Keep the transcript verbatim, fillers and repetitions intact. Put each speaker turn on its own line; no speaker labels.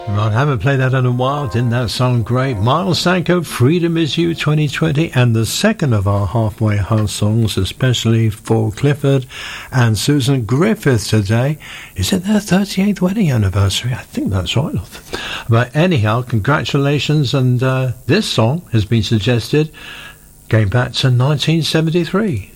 Right, I haven't played that in a while. Didn't that sound great? Miles Sanko, Freedom Is You twenty twenty, and the second of our Halfway House songs, especially for Clifford and Susan Griffith today. Is it their thirty-eighth wedding anniversary? I think that's right. But anyhow, congratulations, and uh, this song has been suggested going back to nineteen seventy-three.